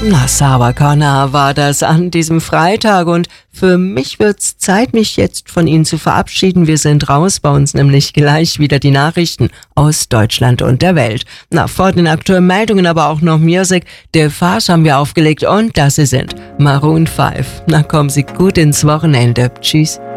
Na, Sarah Connor war das an diesem Freitag und für mich wird's Zeit, mich jetzt von Ihnen zu verabschieden. Wir sind raus, bei uns nämlich gleich wieder die Nachrichten aus Deutschland und der Welt. Na, vor den aktuellen Meldungen aber auch noch Music. The Farce haben wir aufgelegt und das sie sind Maroon 5. Na, kommen Sie gut ins Wochenende. Tschüss.